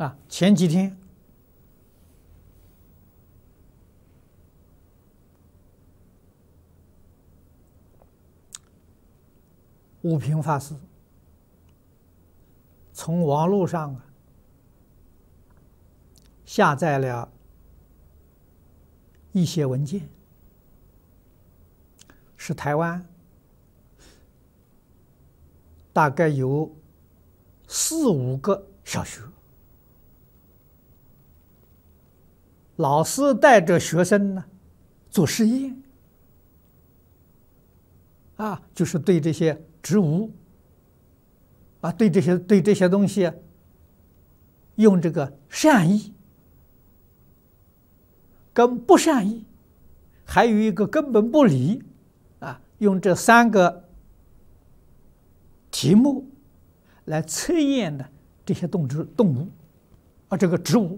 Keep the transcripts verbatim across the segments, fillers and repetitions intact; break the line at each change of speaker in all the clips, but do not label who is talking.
啊，前几天悟平法师从网络上啊下载了一些文件，是台湾大概有四五个小学，老师带着学生呢做实验，啊，就是对这些植物，啊，对这些对这些东西，用这个善意跟不善意，还有一个根本不理，啊，用这三个题目来测验的这些动植动物，啊，这个植物。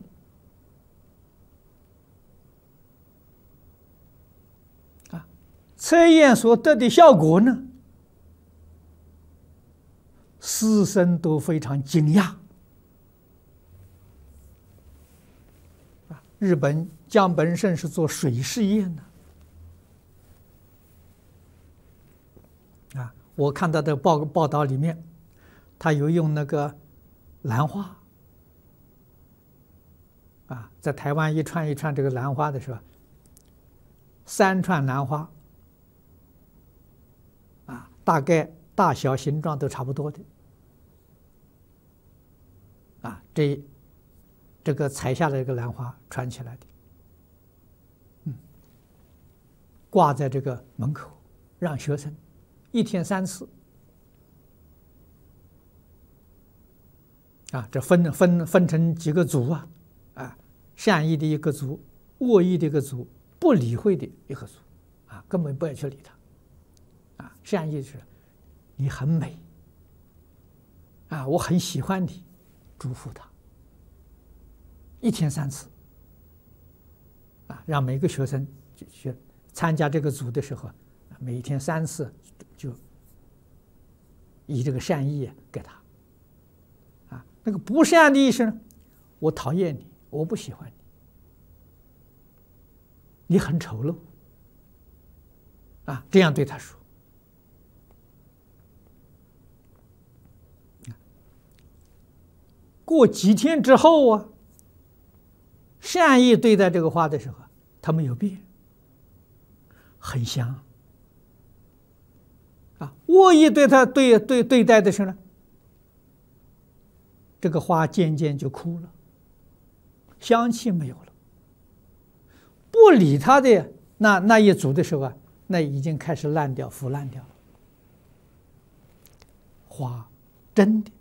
啊，测验所得的效果呢，师生都非常惊讶。啊，日本江本胜是做水试验的。啊，我看到的报报道里面，他有用那个兰花，啊，在台湾一串一串这个兰花的时候，三串兰花，啊，大概大小形状都差不多的，啊，这这个采下来这个兰花串起来的，嗯，挂在这个门口，让学生一天三次。啊，这分分分成几个组啊，啊，善意的一个组，恶意的一个组，不理会的一个组，啊，根本不要去理他，啊，善意是，你很美，啊，我很喜欢你，祝福他，一天三次，啊，让每个学生去参加这个组的时候，每天三次就以这个善意给他。那个不善的意思呢？我讨厌你，我不喜欢你，你很丑陋，啊，这样对他说。过几天之后啊，善意对待这个花的时候，它没有变，很香。啊，恶意对他对对对待的时候呢？这个花渐渐就枯了，香气没有了。不理它的那那一组的时候啊，那已经开始烂掉、腐烂掉了。花真的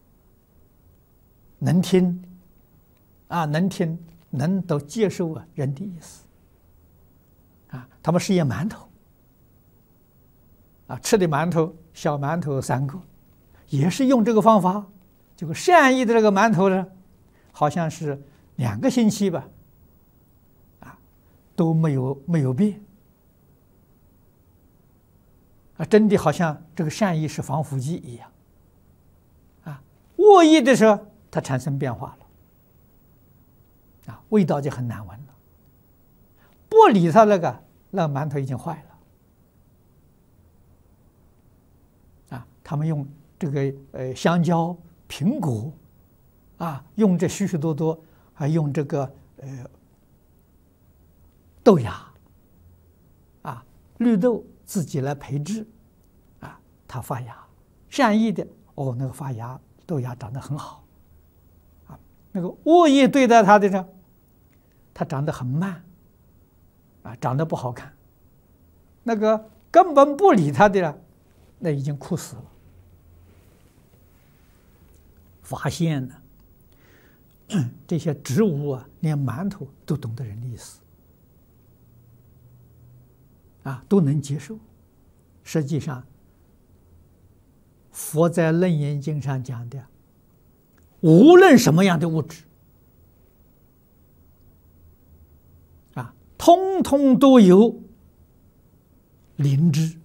能听啊，能听，能都接受啊人的意思啊。他们是一馒头啊，吃的馒头，小馒头三个，也是用这个方法。这个善意的这个馒头呢，好像是两个星期吧，啊，都没有没有变，啊，真的好像这个善意是防腐剂一样，啊，恶意的时候它产生变化了，啊，味道就很难闻了。不理它那个，那个馒头已经坏了，啊，他们用这个呃香蕉。苹果，啊，用这许许多多，还用这个呃豆芽，啊，绿豆自己来培植，啊，它发芽，善意的哦，那个发芽豆芽长得很好，啊，那个恶意对待它的呢，它长得很慢，啊，长得不好看，那个根本不理它的呢，那已经枯死了。发现呢，这些植物啊，连馒头都懂得人的意思，啊，都能接受。实际上，佛在《楞严经》上讲的，无论什么样的物质，啊，通通都有灵知，